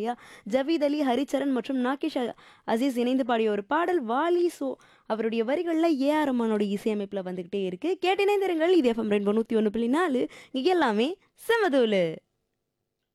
இல்லையா? ஜவீத் அலி, ஹரிச்சரன் மற்றும் நாகேஷ் அசீஸ் இணைந்து பாடிய ஒரு பாடல் வாலி அவருடைய வரிகள்ல ஏ.ஆர். ரஹ்மானோட இசையமைப்புல வந்துகிட்டே இருக்கு. கேட்டு இணைந்திருங்கள். இது எஃப்எம் ரெயின்போ 101.4 இங்க எல்லாமே செமதூளு.